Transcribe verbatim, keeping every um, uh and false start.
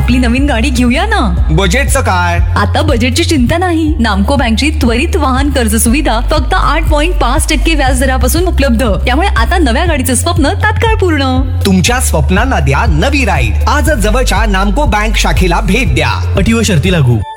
आपली नवीन गाडी घेऊया ना. बजेटचं काय? आता बजेटची चिंता नाही. नामको बँकची त्वरित वाहन कर्ज सुविधा फक्त आठ पॉईंट पाच टक्के व्याज दरापासून उपलब्ध. त्यामुळे आता नव्या गाडीचं स्वप्न तात्काळ पूर्ण. तुमच्या स्वप्नांना द्या नवी राईड. आजच जवळच्या नामको बँक शाखेला भेट द्या. अटी व शर्ती लागू.